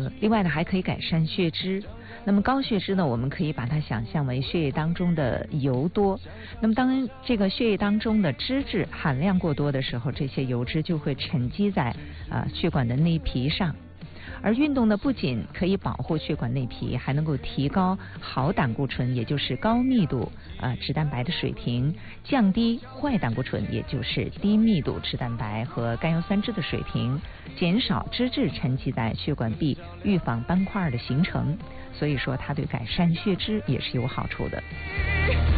另外呢，还可以改善血脂。那么高血脂呢，我们可以把它想象为血液当中的油多。那么当这个血液当中的脂质含量过多的时候，这些油脂就会沉积在血管的内皮上。而运动呢，不仅可以保护血管内皮，还能够提高好胆固醇，也就是高密度脂蛋白的水平，降低坏胆固醇，也就是低密度脂蛋白和甘油三酯的水平，减少脂质沉积在血管壁，预防斑块的形成。所以说，它对改善血脂也是有好处的。